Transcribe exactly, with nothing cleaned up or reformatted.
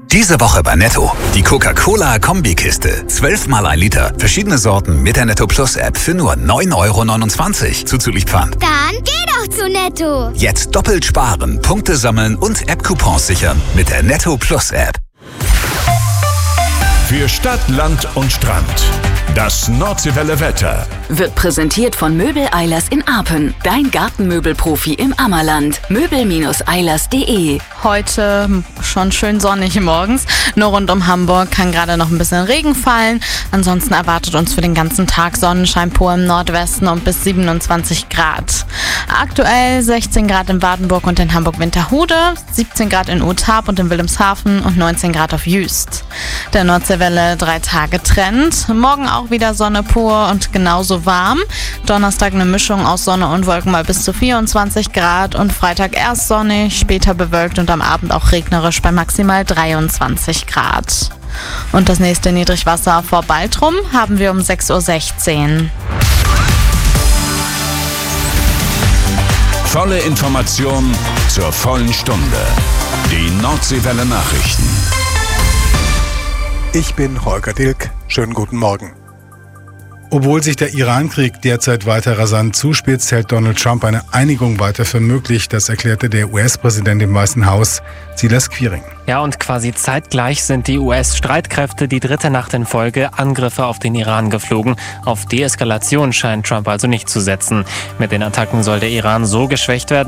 Diese Woche bei Netto. Die Coca-Cola-Kombikiste. zwölf mal ein Liter. Verschiedene Sorten mit der Netto Plus App für nur neun Euro neunundzwanzig. Zuzüglich Pfand. Dann geh doch zu Netto. Jetzt doppelt sparen, Punkte sammeln und App-Coupons sichern mit der Netto Plus App. Für Stadt, Land und Strand. Das Nordseewelle Wetter wird präsentiert von Möbel Eilers in Apen. Dein Gartenmöbelprofi im Ammerland. Möbel Eilers punkt de. Heute schon schön sonnig morgens. Nur rund um Hamburg kann gerade noch ein bisschen Regen fallen. Ansonsten erwartet uns für den ganzen Tag Sonnenschein pur im Nordwesten und bis siebenundzwanzig Grad. Aktuell sechzehn Grad in Wartenburg und in Hamburg-Winterhude, siebzehn Grad in Uthab und in Wilhelmshaven und neunzehn Grad auf Jüst. Der Nordseewelle drei Tage Trend. Morgen auch wieder Sonne pur und genauso warm. Donnerstag eine Mischung aus Sonne und Wolken bei bis zu vierundzwanzig Grad und Freitag erst sonnig, später bewölkt und am Abend auch regnerisch bei maximal dreiundzwanzig Grad. Und das nächste Niedrigwasser vor Baltrum haben wir um sechs Uhr sechzehn. Volle Information zur vollen Stunde. Die Nordseewelle Nachrichten. Ich bin Holger Dilk. Schönen guten Morgen. Obwohl sich der Iran-Krieg derzeit weiter rasant zuspitzt, hält Donald Trump eine Einigung weiter für möglich. Das erklärte der U S-Präsident im Weißen Haus, Silas Quiring. Ja, und quasi zeitgleich sind die U S-Streitkräfte die dritte Nacht in Folge Angriffe auf den Iran geflogen. Auf Deeskalation scheint Trump also nicht zu setzen. Mit den Attacken soll der Iran so geschwächt werden,